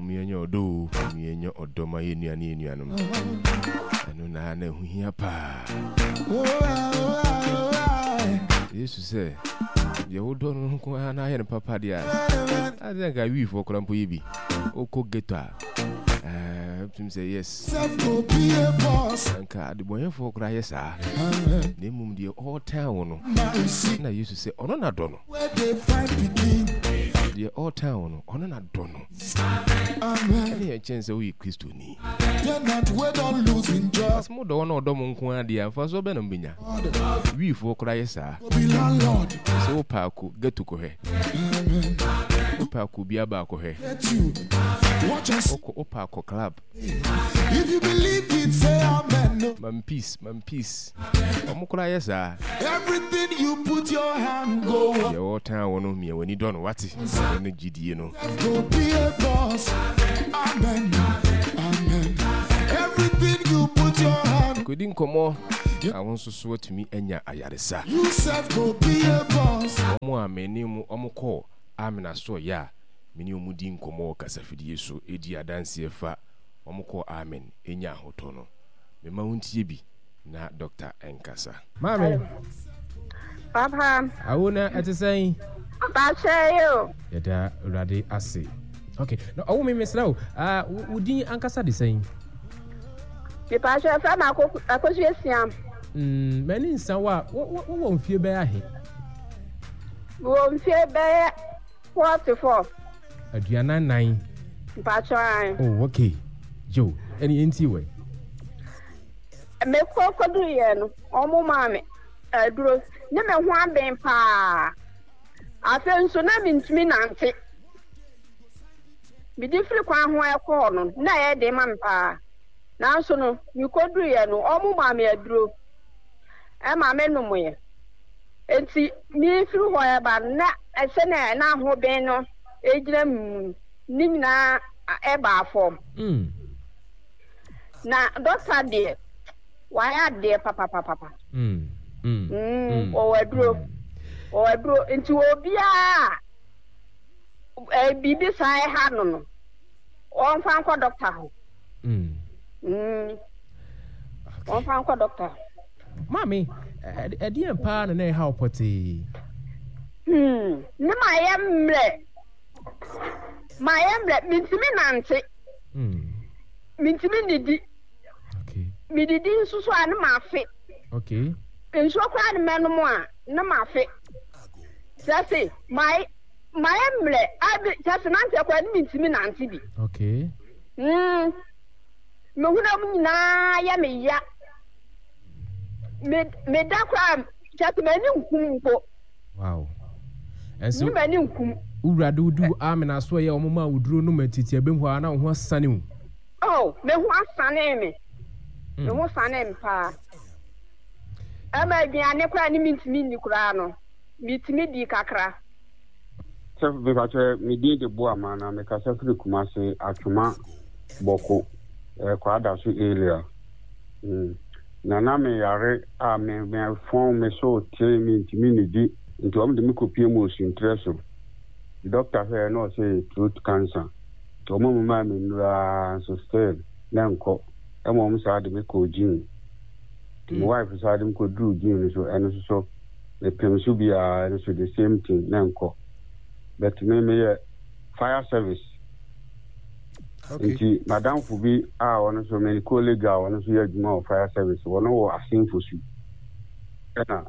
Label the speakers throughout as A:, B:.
A: mienyo do mienyo odoma yenuane yenuanom eno na huhia pa Yesu say ye wodo no ko na ye papa dia I think we for krampo yibi oko geta to say yes self go be a boss anka the boy for kra yes ah na mum die all town no na Yesu say ono na do no where they find begin the all town no ono na do no amen any chance we Christo ni they not we don't losing job as mo do no do mo nko adia fa so be no binya we for kra yes ah be landlord so pa ko getu ko he amen pa ko bia ba ko he watch us opa ko club if you believe it say amen no man peace omukura yes ah everything you put your hand go your time wono me when you don't what no gidie no go be a boss amen everything you put your hand kodin komo awon so to me enya ayaresa you self go be a boss omo ameni mu omukọ amina so ya mini omudi nkomo kasafidi Yesu edi adanse efa omukọ amen enya hoto no me ma wontie bi na Dr. Enkasa mame
B: papa
A: awona atesan
B: ba cheyo
A: yeda urade ase okay no awu me mesrawo udin ankasa de san
B: me pa che fa ma akosu esiam
A: mani nsan wa wo mfie be ahe
B: wo mfie be 44
A: aduana nine
B: Pacha.
A: Oh, okay. Joe, any we?
B: Me kodu ye no, omo mame. Duro, ne me ho aben pa. Afa nso na mintimi nante. Me di firi kwa ho ekọ no, na ye de man pa. Na nso no, me kodu ye no, omo mame aduro. E mame no moye. Enti mi firi ho ya ba na ese na ho ben no, ejira nimina eba form na doctor de why de papa o wadro nti obia bibi sai ha no on fan ko doctor ho on fan ko doctor
A: mami edi empa na ha opoti
B: ne my emblem mintimi nante mintimi nidi
A: okay
B: mididi susu anu mafe
A: okay
B: enso kwa ne menum a na mafe say my emblem abi just nante kwa ne mintimi nante bi
A: okay
B: me huna mu nyina ya me ya me da kwa just mani nkumpo
A: wow enso
B: ni mani nkum
A: urade udu amena so ye omoma uduro no matiti abem ho ana ho asane mu
B: oh me ho asane me me ho asane mpa ama biane kwa ni mintimi ni kura no mitimi di kakra
C: chef be bache mi di de bo amana me ka safri kumase atuma boko kwa da so area na me yare a me fon me so tie mintimi ni di nti am de me kopie mu osintereso the doctor said no say throat cancer to mama me nura so still na nko e mo msa de me ko gin my wife said me ko do gin so eno so the pem so bia so the same thing na nko but me fire service okay nti madam fu bi ono so me colleague ono so ya juma of fire service ono wo asinfo su na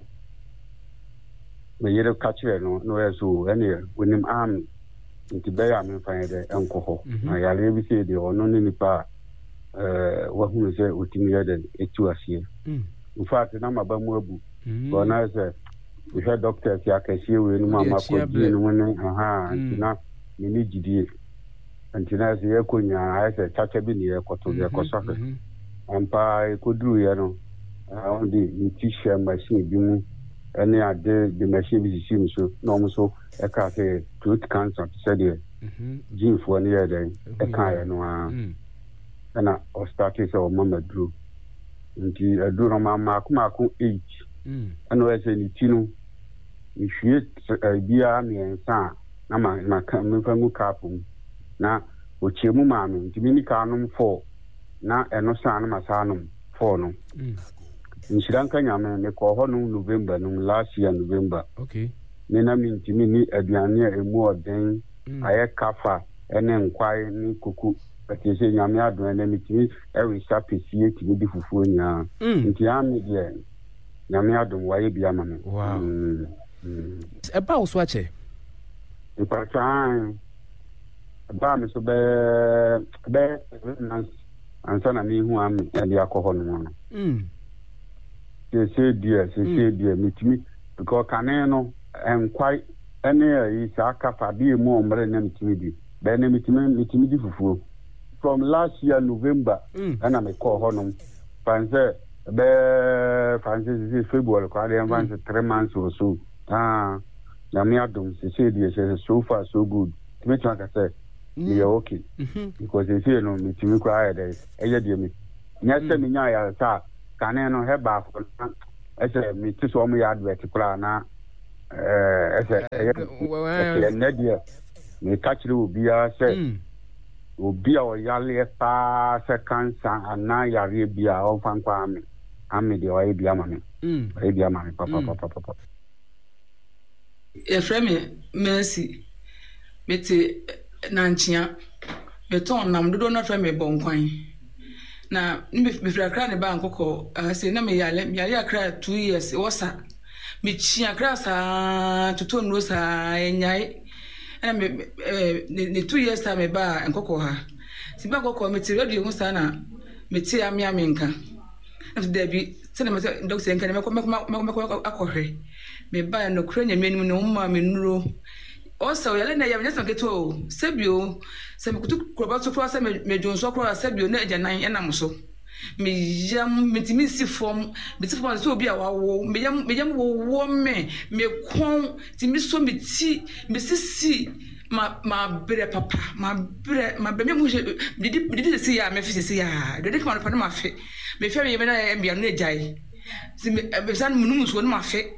C: me yere catcher no so any winim am nti be ya me fan de enko ho na yale bi se de ono ni nipa wa hu se otimi ya de etu asie in fact na maba mu abu go na se we had doctors ya ka sie we no mama ko di no ne nti na ni gidie nti na se ye konya ha se catcher bi ni ye koto ye kosafe ampa ko duru ye no on di t-shirt machine bi mu any ade the machine bi si so no mo so e ka say throat cancer said there gene for near there e ka ya no na o started so mama dru nti aduru mama akuma age ana we say ni tinu ni hwie bia me ensa na ma ka me fa mu kapu na ochiemu maame ntimi ni kanum 4 na eno sa na masanum 4 no nshira nyame me ko ho no November no last year November
A: okay
C: me na mi ntimi ni aduane a emu oden aye kafa ene nkwai ni kuku akese nyame adon na mitimi every sapesie timi di fufuo nya nti ame de nyame adon waye bia ma me
A: wow eba wo so ache
C: ipatan ba me so be ansa na mi hu am e akọ no no se dia mitimi because kaneno enkwai ene yi sa kafa bi mu omre na mitimi di be na mitimi di fufuo from last year November and me call honum fanse February ko dey fanse 3 months or so na me adom se dey so far so good me try to say yeah okay because they say no me timi ko aye dey eye dey me nya se me nya ya sa kaneno he ba ko ese me ti so mo ya advert kula na ese na dia me catch the obia say obi a oyale pa se cancer ana yare bia o fankwa ame de o bia ma me bia ma me papa
D: e frame Mercy meti nanchia beton nam dodo na frame bonkwan na me fra ne ba nkoko se na me yale akra 2 years wosa me chi akra sa toto no sa enyai na me 2 years time ba nkoko ha ti ba nkoko me ti radio hu sa na me ti ame nka na de bi se na me doctor nka me akọhwe me ba no kura nya menim no mma me nuro osa yale na ya nyasa keto sebio se me kutu kroba so kro sa me jonso kro sebio na ajanan ya namso me yam metimi si form so obi a wawo me yam wo me kon ti mi so me ti me sisi ma bre papa ma bre me mu didi si ya me fi si ya didi ka ma ma fe me fe me na ya bia no ejai si me san munum so no ma fe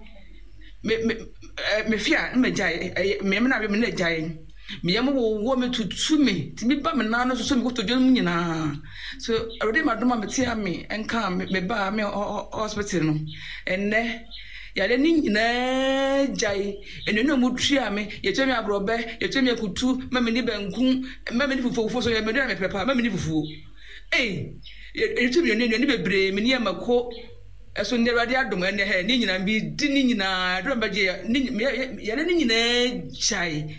D: me fia me jai me na be me na ejai me yam wo me tutu me ti mi ba me na no so me ko to dwon nyina so already madoma me ti ame enka me ba me hospital no enne yale ni nyina jai ene no mu tria me ye twemi abrobe ye twemi akutu mama ni banku mama ni fufu so ye me do me pepa mama ni fufu ye twemi ni bebre me ni amako eso ne rade adom ene he ni nyina bi di ni nyina do mbaje ni yale ni nyina jai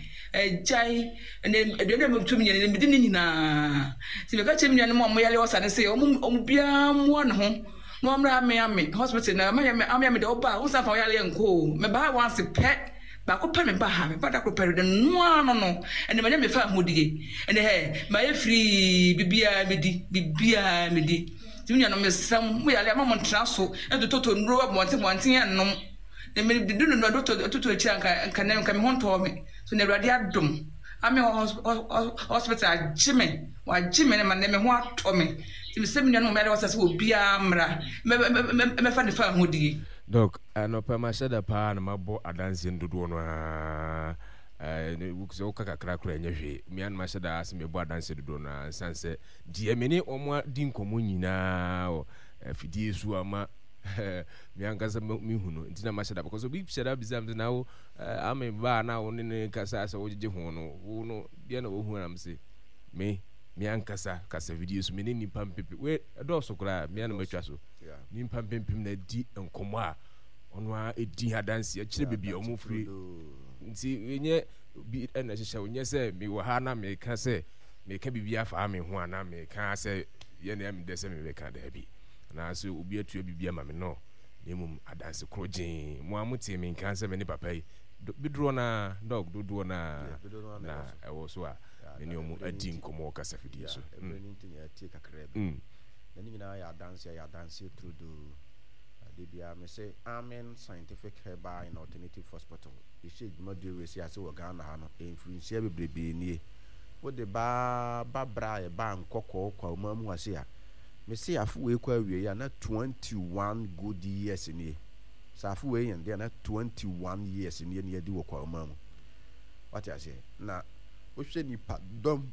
D: ene de me twemi nyina me di ni nyina ti me ka chemi nyina mo yale osa ne se o bia mo na ho no amra me hospital na me de oba wo sa fa yale nko me ba once pet ba ko pe me ba ha me ba da ko pe de no no ene me fa hodige ene he ma ye free bibia me di ti nya no me sam mo yale ma mo ntra so e do toto nro monte ennom ne me di do no do toto chi anka me ho nto me so ne rade adom ame hospital jime ne ma ne me ho ato me ti me sem nya no me wasa se obi amra me fa ne fa hodigi
A: dok no pa ma shada pa na mabo adanse ndodo no ne wukse okaka krakra nya hwe mi an ma shada ase me bo adanse ndodo no sanse die me ne omo di nkomo nyina fidie su ama mi angaza mi hunu ntina ma shada because obi shada bizam na wo ame ba na wo ne kasa asa wo jeje hu no wo no bia na wo hu am se mi ankasa kasa videos me ne nipa mpepe we do so kra mi an matwa so nipa mpempem na di nkomo a ono a edi hadanse a kire bebi omo free nti enye bi na hyehyɛ onye se mi wo ha na me ka se me ka bibia fa ame ho ana me ka se ye na me de se me be ka da bi na so obi atu bibia ma me no nemum adanse krojin mo amuti me kan se me ne papa yi bidro na dog dodo na ewo so a eni omu adi nkomo kasa fidi so
E: anything ya tie kakra be na ni nyina ya dance through do de bia me say Amen Scientific Herbal and Alternative Hospital e she djuma de we say ase wo Ghana ha no influence bebrebe nie wo de ba bra e ba nkokọ kwa mamu ase a me say afu we kwa wie ya na 21 good years nie sa afu we yen de na 21 years nie ne di wo kwa mamu what ya say na wo hwe ni pa dom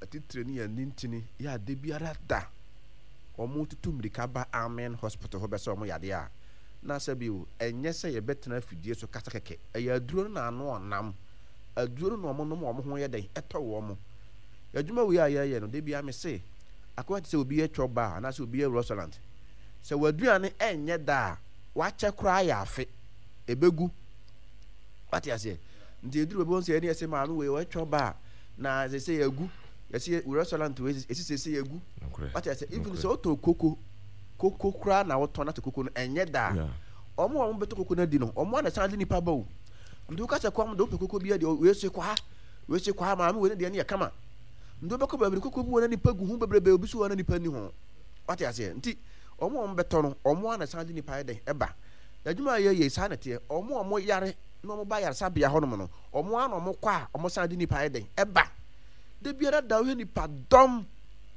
E: atitire ni ya nintini ya de biara da omo tutu mrika ba Amen Hospital ho be se omo yade a na sabi o enye se ye betena afidie so kasa keke ya aduro na ano onam aduro no omo no omo ho ye den eto wo omo adwuma wi aye no de bia me se akwati se obi etwo ba na se obi e restaurant se waduane enye da wa che kra ya afe ebegu pati ase ndi eduru be won se eni ese ma no we etwo ba na se yagu yesi restaurant we esi se yagu pati ase even so to koko kra na woto na to koko no enye da omo beto koko na di no omo na san di nipa ba o ndu ka se kwam do koko bia de we se kwa ma we de ne ya kama ndu be ko ba koko bu na nipa gu hu bebrebe obi so na nipa ni ho pati ase nti omo beto no omo na san di nipa de eba adwuma ye sa na te omo yare no mo ba yare sabia ho no mo no omo ana omo kwa omo san di nipa de eba de biara da we nipa dom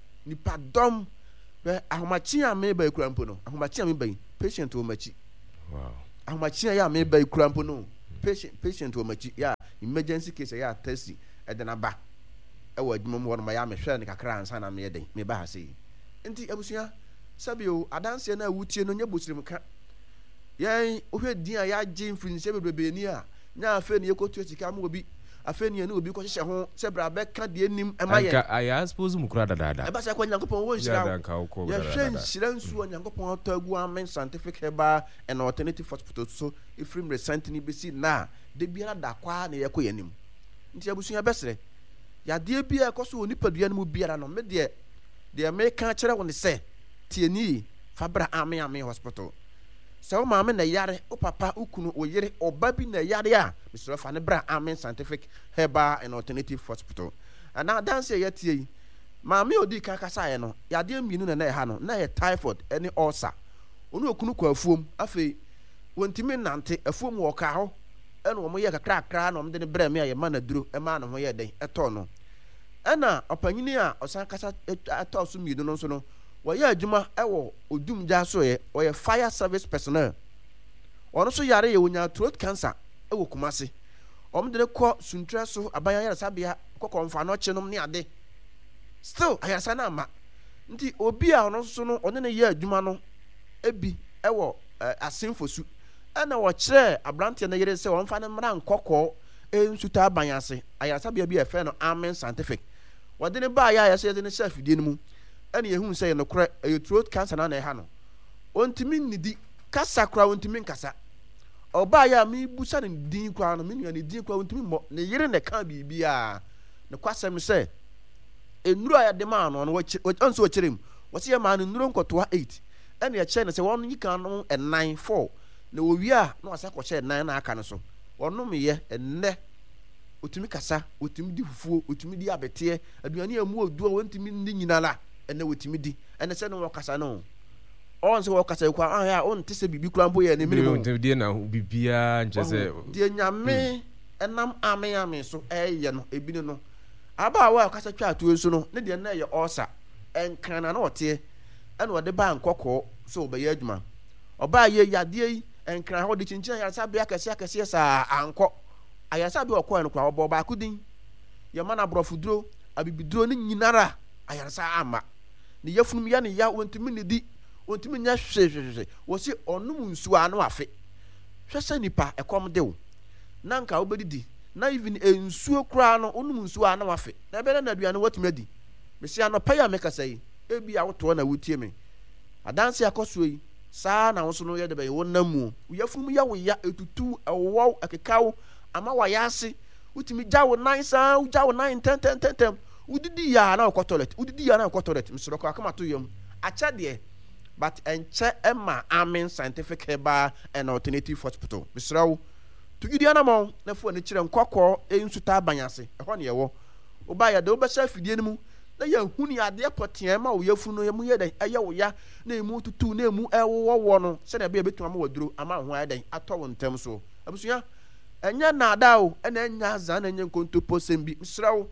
E: be ahomachi a me ba kurampo no ahomachi a me ba patient o machi
A: wow
E: ahomachi a me ba kurampo no patient o machi ya emergency case ya test edena ba e wa adwuma mo no ya me hwe ne kakra ansa na me den me ba ha sei enti abusua sabio adanse na wutie no nya bosirim ka yen ohwe din a ya je mfiri se bebrebe ni a nya afa ne yekotu sika mo obi afa ne obi ko hye ho se bra be ka de nim emaye
A: anka aya suppose mu kura dada
E: e ba se kwa nyankopon wo nhira ya hwe nhira nsu nyankopon to agu Amen Scientific Herbal and Alternative Hospital so ifrim recent ni besi na de biara da kwa na yekoye nim nti abusunya besre ya de bia ekoso oni padua no biara no me de me ka kire woni se tieni fabra Amen Hospital so maame na yare o papa ukunu o yire oba bi na yare a misro fa ne bra Amen Scientific Herbal and Alternative Hospital ana dance ya tie maame odi ka kasa ye no yade mienu na na ha no na ye typhoid any ulcer onu okunu kwa afuom afei wontimi nante afuom wo ka ho ena wo mo ye kakra na wo de ne bra me aye ma na duro e ma na ho ye den eto no ena opanyini a osan kasa ato so mienu no so no woyɛ adwuma ɛwɔ odum gya so yɛ woyɛ fire service personnel ɔno so yare yɛ wonya throat cancer ɛwɔ Kumase ɔmo de kɔ suntra so abanya yare sabia kɔkɔ mfa no kye nom ne ade still ayasa na ama nti obi a ɔno so no ɔne ne yɛ adwuma no ebi ɛwɔ asenfosu ɛna wɔ kyerɛ abrante na yere sɛ ɔmfa ne mra nkɔkɔ ensuta abanyase ayasa bia bi ɛfɛ no Amen Scientific wɔde ne ba ya ayasa yɛ de ne chef die no mu ene yehun say no kra throat cancer na ha no ontimi nidi kasa kra ontimi nkasa oba ya mi busa ne din kwa no me nua ne din kwa ontimi mo ne yere ne ka bibia ne kwasem say enuru aya de ma no wo onso wo kyerem wo se ya ma no nuru nkotoa 8 ene ya kye ne se won yika no 94 na wo wi a na wasa ko kye 9 na aka no so wonom ye enne otimi kasa otimi di fufuo otimi di abete aduane amu oduo wontimi ndi nyinala ene wotimi di ene se no wakasa no on se wakasa kwa ya on te se bibi kura mbo ye ne minimum
A: on te na bibia nche se
E: de nyame enam ame so eye no ebini no aba wa wakasa twa atu so no ne de na ye osa enkana na ote ene ode ba nkokọ so obaye adwuma oba ye yade yi enkana ho de chinchin ya sabia kase sa anko ayasa bi okọ en kwa obo ba kudin ye mana brofuduro abibiduro ni nyinara ayasa ama ne yafunum ya ne ya wontimi ne di wontimi nya hwehwehwe wo se onum nsu ano afe hwesa nipa ekom de wo nanka obedidi na even ensuo kura no onum nsu ano afe na be na aduane watumi adi me se anopa ya me kasa yi ebi a woto na wotie me adanse akoso yi saa na wo so no ye de be wonamu yafunum ya wo ya etutu ewo akekawo ama wa ya ase wotimi gya wo nan saa gya wo nan 10 udidi ya na okọ toilet misoro kwa kama to yom acha de but enche ema Amen Scientific Herbal and Alternative Hospital misoro to gidi anamon na fu ani kire nkọkọ ensuta abanyase ehọ ne yewo oba ya de obesha fidie nimu na ya huni ade potia ma wo yafu no yemu ye den eye wo ya na emu tutu na emu ewo no se na be betuma ma waduro ama ho aden atọ wo ntem so abusuya enya na ada o na enya za na enya nkontopo sembi misoro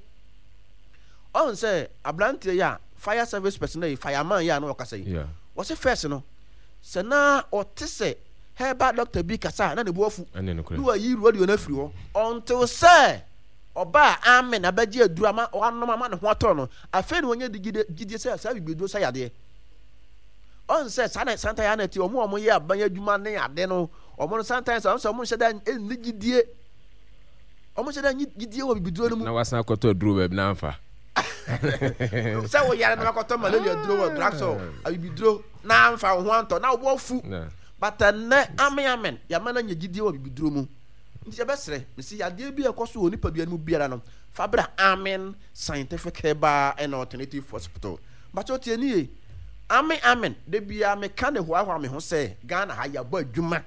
E: on say ablante ya fire service personnel fireman ya na wakasa yi what's the first no se na otise herbal doctor bi kasa na ne boafu no yi ruwa na firi ho until say oba amen abaji aduru ama wanom ama ne ho ato no afa ni onye digide say sa bibiduro say yade on say santa ya na ti omo ye aban adwuma ne ade no omo sometimes on so omo hyeda enni gidie omo hyeda gidie wo bibiduro no mu
A: na wasan akoto aduru ba na amfa
E: say wo yare na akoto malaria aduru wo draxo bibiduro na amfa ho anto na wo fu but na amen ya mana nya gidie wo bibiduro mu nti ya besre mesi yade bi ekoso oni padua mu biara no fabra amen scientific herbal and alternative hospital but o tie ni amen de bia me ka ne hoahoa me ho se Ghana ha ya ba adwuma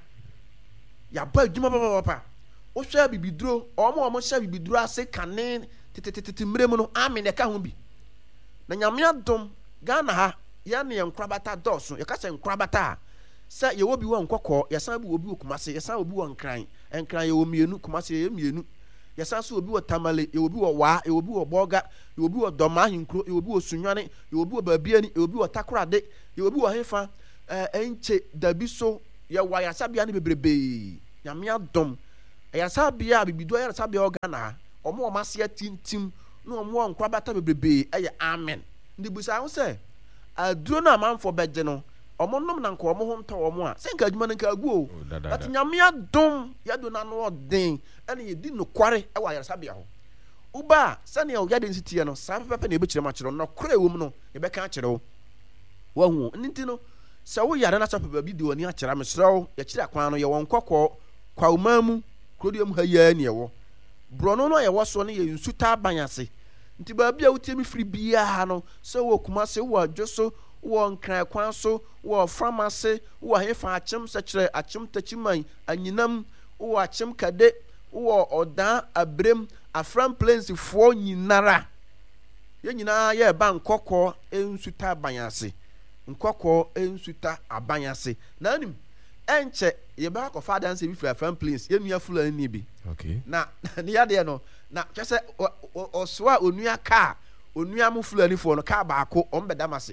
E: papa o hwa bibiduro omo hwa bibiduro ase kane tete mremu no amen e ka ho bi na nyame adom Ghana ha ya ne nkrabata doso ya ka se nkrabata sa ye wobi wo nkokọ ya san bi wobi okumase ya san obi wo nkran ye wo mienu kumase ye mienu ya san so obi wo tamale ye wobi wo wa ye wobi wo boga ye wobi wo doma hinkro ye wobi wo sunwane ye wobi wo baabiani ye wobi wo takorade ye wobi wo hefa enche dabiso ya wa ya sabia ne bebrebe nyame adom ya sabia bibido ya sabia Ghana omo mase atintim no omo nkrabata bebrebe eye amen ndi busa ho se aduro na manfo beje no omo nom na nko omo ho nta omo a senka adwuma nka agu o but nyame adom yado na no odin ene yedi no kware e wa yarsabia ho uba sane o yade nsitie no sa pepe na ebekire ma kire no kore ewum no e be ka kire wo hu nti no sa wo yare na sa pepe bi de oni a kire mesrew ya kire akwan no ye won kokọ kwa umamu krodium ha ya ne wo brono no ye wo so ne ye nsuta abanyase nti ba bia wotie mi firi bia no so wo kuma se wo adwoso wo nkran kwan so wo pharmacy wo hefa achem sekire achem tachiman anyinam wo achem kade wo odan abrem afran plains fo nyinara ye nyina ye ba nkokọ ensuta abanyase nkokọ ensuta abanyase na anim enche ye ba ko father nse bi firi afran plains ye nua fulani ni bi
A: okay na
E: ne yade no na kese oswa onua ka onua mu fulani fo no ka ba ko ombedamase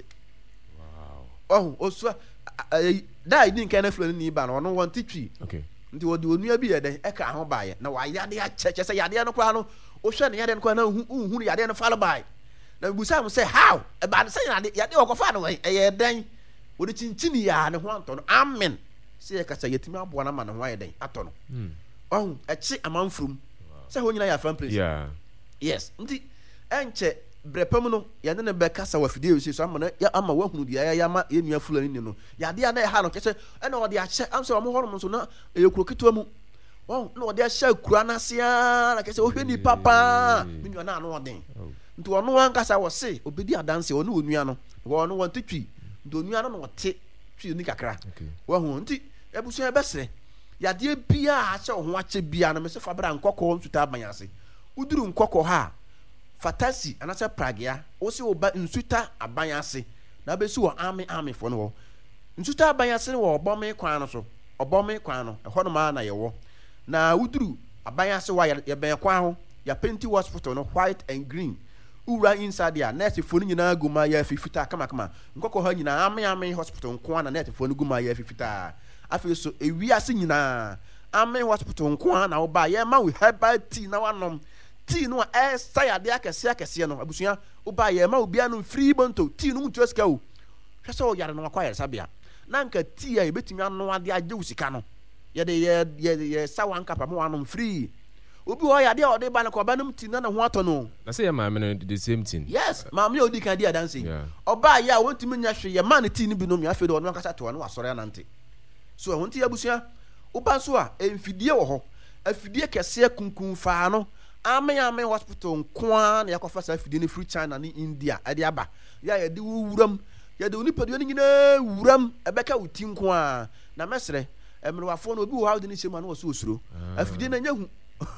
E: osua dai din kan aflo ni ba no won titwi
A: okay
E: nti wodi onua bi yede e ka ho baaye na wa yade a cheche se yade no kwa no o hwe ne yade no kwa na hu yade no fall by na busa am say how e ba se yade o ko fa no e ye den wodi chinchini ya ne ho anto no amen se e ka se yetimi abo na ma ne ho ye den ato no e chi amanfrum se ho nyina ya fan place
A: yeah
E: yes nti enche brepam no ya ne be kasa wa fidie so ama ya ama wa hunu dia ya ma ye nua fulani ni no ya de na e ha no kese e na ode ahye am so mo horom so na e kuro keto mu na ode ahye kura na sia na kese o hwani papa mi nua na no ode nti ono an kasa wo se obedi adanse ono onua no wo no won tetwi nti onua no no te twi ni kakra wa hu nti ebusu e besere ya de bia ahye ho ache bia no me se fabra nkokọ nsuta abanyase uduru nkokọ ha fatasi anasa pragia osi oba nsuta abanyase na be si wo ame fo no nsuta abanyase wo obome kwan no so obome kwan no ehọ no ma na yewo na uduru abanyase wa ye ben kwan ho ya penti hospital no white and green ura inside there nurse fo no nyina guma ya fifita kama nkokọ ha nyina ame hospital nko na nurse fo no guma ya fifita afi so ewiase nyina ame hospital nko na wo ba ye ma we herbal tea na wanom tea no sayade akese no abusua oba ye ma obi anu free bonto tea no mutu esika o hwese o yare no akwa yare sabia na nka tea e betimi anu ade agye usika no ye sawa nka pa mo anu free obi o yade o de ba na ko ba num tea na ho ato no
A: na say ma me no the same thing
E: yes ma me odi kan dia dance oba ye a wontimi nya hwe ye ma ne tea ni bi no me afi do no kasa to no asore anante so ho nti abusua oba so a emfidie wo ho afidie kese kunkun fa no ame hospital nkoa na yakofa sa afidie ne free China ni India ade aba ya ye de wuram ya de onipadua ni nyina wuram ebeka uti nkoa na mesre emrewafo no obi wo ha de ni chema na wo so osuro afidie na nyahu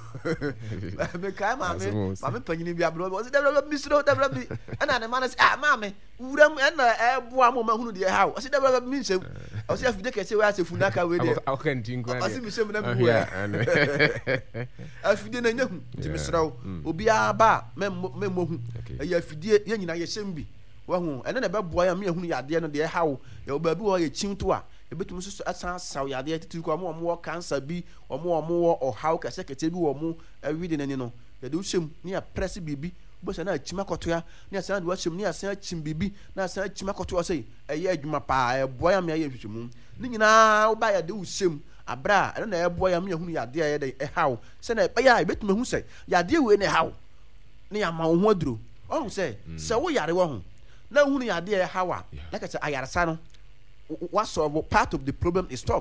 E: me kai mame panyini bi abro o se dabra misro dabra bi ana ne manas mame wuram na eboa mo mahunu de ha o se dabra mi nsem o se afidie kese we ase funaka we de
A: o kan tinko
E: o se mi sem na mi wa afidie na nyahu ti misro obi aba memmohu ya afidie ye nyina ye hyem bi wa hu ene na beboa ya me ahunu ya de no de ha wo ya obabi wo ye chinto a ebetum so asan saw yade titu ko mo cancer bi omo wo o how kase kete bi wo mo awide nani no ya de ushim ni ya press bibi bo se na achima kotoa ni asan de washim ni asan achim bibi na asan achima kotoa sei eye adwuma pa eboa ya me aye hwehwemu ni nyina wo ba ya de ushim abra eno na eboa ya me hunu ya de ya de haw se na ba ya betuma hu sei ya de we ne haw ni ya ma wo ho aduro ohun se wo yare wo ho na hunu ya de hawa like I say ayaresa no what solve part of the problem is stop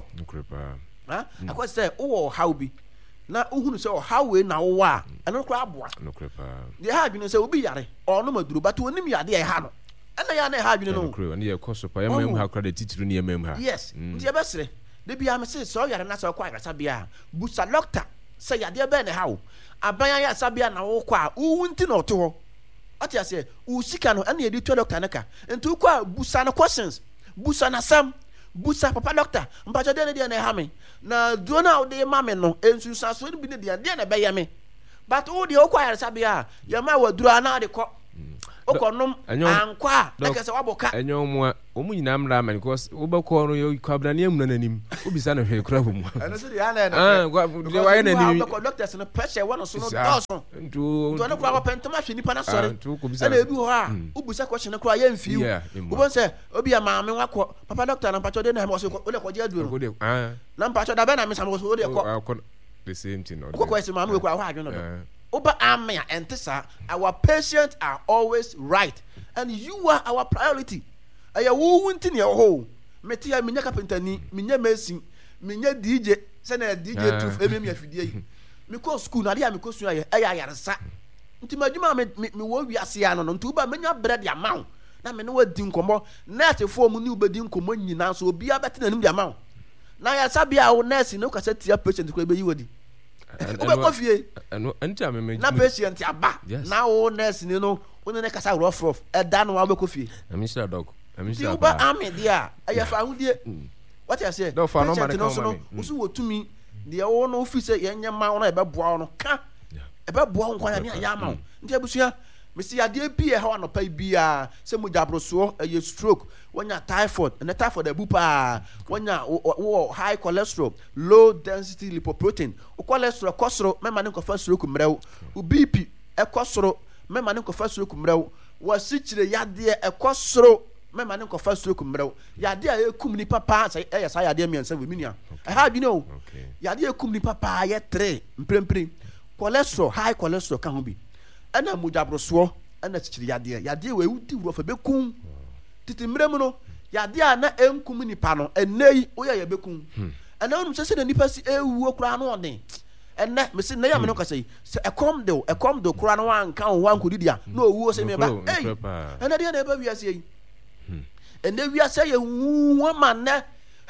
E: akwa say wo haw bi na uhunu say how we na wo a eno kra aboa de ha bi no say obi yare ono maduro but onim yade e ha no ena ya na ha bi no
A: no ye koso pa yemem ha kra de titiri ne yemem ha
E: yes ndi e besere de bia me say so yare na say kwa agrasa bia busa doctor say yade be ne ha wo aban ya sabia na wo kwa uwunti na oto ho ati ase usika no ena ye di to doctor naka enti kwa busa na questions busa na sam busa papa doctor mpacho de na ha me na duo na de mame no ensu saso ni bi ne de na be yame but wo de okwa yare sabia ya ma waduru ana de ko okonom ankwa na kese waboka
A: enyo mo omu nyina mra man because wo be ko no yo kwabra ne amuna nanim obisa na hwe kra bomu
E: ana so de ana na
A: de wa yana ni
E: doctors no pressure one so no doso
A: ntu
E: no kwa pentoma hwe nipa na sori ana ebi ho a ubusa question no kwa ye mfiu ubon se obi ya maame wakọ papa doctor na mpacho de na mo so ole ko je aduro na mpacho da be na me sam so ole ko
A: the same thing no
E: ko ese maame kwa ho adwo no Oba amya entesa our patients are always right and you are our priority. Aya wo wunti ne ho. Meti ya minya kapentani, minya mesi, minya DJ, se na DJ tuf emem afidie yi. Me ko school na dia me ko sua aya yaresa. Nti madwuma me wo wiase ya no nti uba menya bread ya maw. Na me ne wadi nkomo, nurse fo mu ni ubedi nkomo nyina so obi abete nanim dia maw. Na ya sabia wo nurse no kasa tia patient ko ebeyi wodi. Ube kofie
A: anta me
E: na patient aba na wo nurse ni no woni ne kasa rough eda no ube kofie
A: na minister doc
E: minister aba ame dia ayafa ahudie what you say patient no so no usu wotumi de wo no fi say yenye ma wo na ebe boa wo no ka ebe boa wo kwanya ne ya ma wo nti abusua mesi ade bi e ha no pa bia se mu jabroso eye stroke wonya typhoid and typhoid abu pa wonya wo high cholesterol low density lipoprotein o cholesterol kosoro mema ne kofa stroke mrew o bp e kosoro mema ne kofa stroke mrew wo sichire yade e kosoro mema ne kofa stroke mrew yade a ekum ni papa say e yesa yade miensa we minia e ha bi no yade ekum ni papa ye 3 mprempre cholesterol high cholesterol ka ho bi ana mujabroso ana chichiri yade we wudi wuro fa bekun titi mremu no yade ana enkum nipa no enei oya ye bekun ana onum se na nipa si ewu okura no odin enne me se na ya me no ka sei se ekom do kura no anka ho ankodi a na owu se me ba ei ana dia na eba wiase yi enne wiase ye wu ma na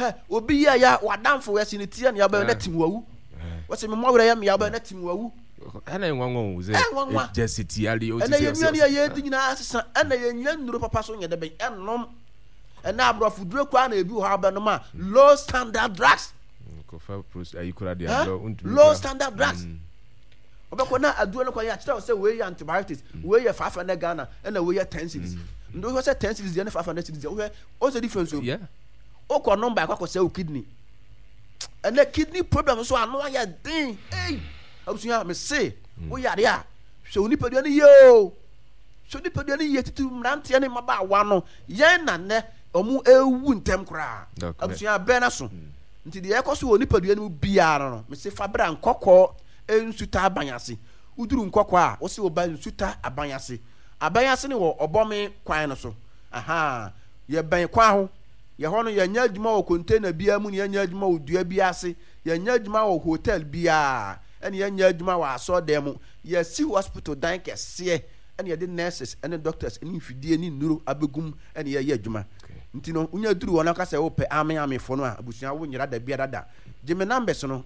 E: obi ya wadamfo wese ni tie na ya ba na timwawu wase me mo wura ya me ya ba na timwawu
A: ana nwanwa uze jesiti ali o
E: ana yenua ye dinyina asesa ana yenua nuru papa so nyede ben enom ana abrofo duro kwa na ebi ho abano ma low standard drugs
A: ko fa ayikura dia
E: low standard drugs obeko na aduo no kwa ya chita say we antibiotics we ya 500 Ghana ana we ya 10 cedis ndo ho say 10 cedis ya na 500 cedis o say difference o
A: yeah
E: o ko number kwa say o kidney ana kidney problem so anu ya din abusunya me say wo yare a so ni padua ni yo so ni padua ni yetitu mrante ne maba wa no yen na ne omu ewu ntem kra abusunya be na so nti de ekoso wo ni padua ni bia no me say fabra nkokọ ensuta abanyase uduru nkokọ a wo se wo ba ensuta abanyase ne wo obome kwan no so aha ye ban kwa ho ye ho no ye nya adwuma wo container bia mu ne ye nya adwuma wo dua bia ase ye nya adwuma wo hotel bia ene ye nya adwuma wa so dem ye si hospital dan kese ene ye de nurses ene doctors ene fidie ni nuro abegum ene ye adwuma nti no unya duru wona ka se wo pe ame fo no a abusua wo nyira da bia dada Jimmy numbers no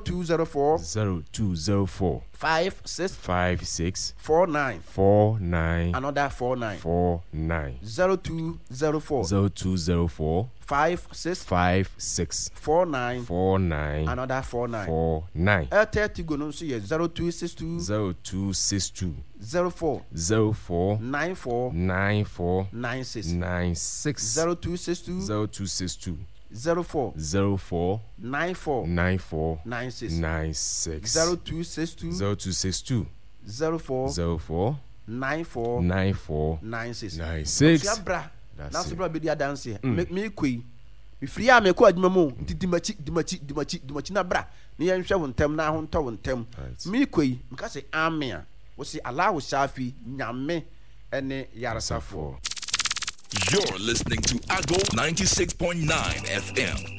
E: 0204 56 49 another 49 0204 56 49 another 49 30 go no so ye 0262 04 94 96 0262 04 94 96 0262 04 94 96. That's it. Be the dance. Me kui. Me free am ko adwuma mu. Dimachi na bra. Ne yan hwe wontem na ho ntɔ wontem. Me kui. Me ka say amen. Wo say Allah wo shafi nyame ene yaresafo.
F: You're listening to Ago 96.9 FM.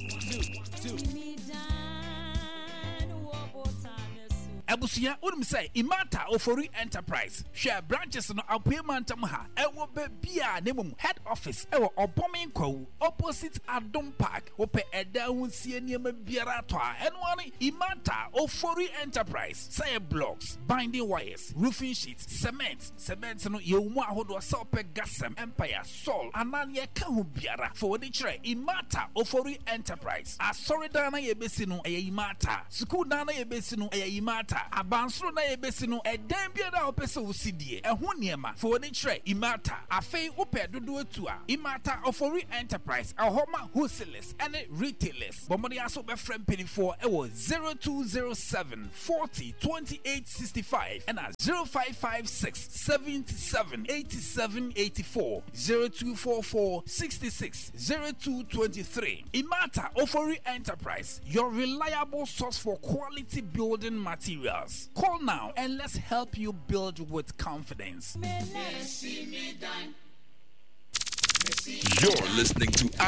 G: Abusia unim say Imata Ofori Enterprise share branches no apuemantam ha ewo bebia nemum head office ewo Opomin Kwa opposite Adom Park ope eda hunsie niema biara to a eno ani Imata Ofori Enterprise say blocks, binding wires, roofing sheets, cement no ye umu ahodo sa ope gasem empire sol ananye ka ho biara for the chere Imata Ofori Enterprise asori dana ye besi no eye Imata school dana ye besi no eye Imata abansoro na yebesi no eden biara opese usidie eho niema for the tre Imata afei ope dodo atu a Imata Ofori Enterprise ahoma wholesalers and retailers bomodi aso be frame penny for ewo 0207 40 28 65 and 0556 77 87 84 0244 66 0223 Imata Ofori Enterprise, your reliable source for quality building materials. Call now and let's help you build with confidence.
F: You're listening to